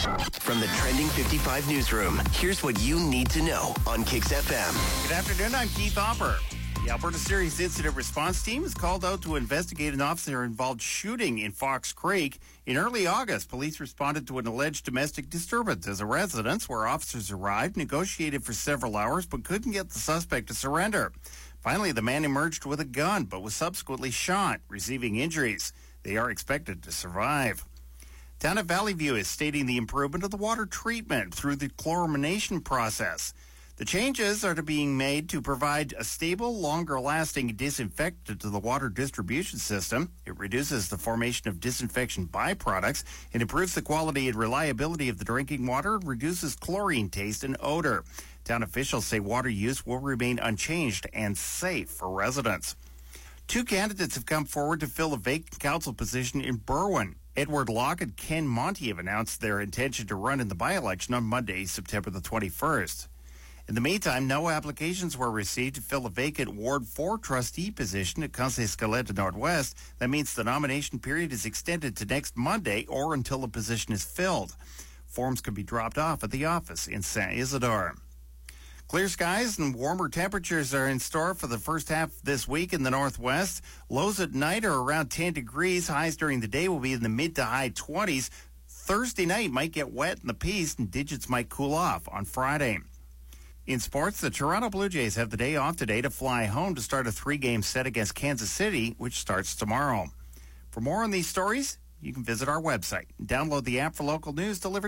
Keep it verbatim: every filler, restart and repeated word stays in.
From the Trending fifty-five newsroom, here's what you need to know on Kix F M. Good afternoon, I'm Keith Hopper. The Alberta Serious Incident Response Team is called out to investigate an officer-involved shooting in Fox Creek. In early August, police responded to an alleged domestic disturbance as a residence where officers arrived, negotiated for several hours, but couldn't get the suspect to surrender. Finally, the man emerged with a gun, but was subsequently shot, receiving injuries. They are expected to survive. Town of Valley View is stating the improvement of the water treatment through the chlorination process. The changes are to being made to provide a stable, longer-lasting disinfectant to the water distribution system. It reduces the formation of disinfection byproducts and improves the quality and reliability of the drinking water and reduces chlorine taste and odor. Town officials say water use will remain unchanged and safe for residents. Two candidates have come forward to fill a vacant council position in Berwyn. Edward Locke and Ken Monty have announced their intention to run in the by-election on Monday, September the twenty-first. In the meantime, no applications were received to fill a vacant Ward four trustee position at Conseil Scaletta Northwest. That means the nomination period is extended to next Monday or until the position is filled. Forms can be dropped off at the office in Saint Isidore. Clear skies and warmer temperatures are in store for the first half of this week in the Northwest. Lows at night are around ten degrees. Highs during the day will be in the mid to high twenties. Thursday night might get wet in the Peace and digits might cool off on Friday. In sports, the Toronto Blue Jays have the day off today to fly home to start a three-game set against Kansas City, which starts tomorrow. For more on these stories, you can visit our website. Download the app for local news delivered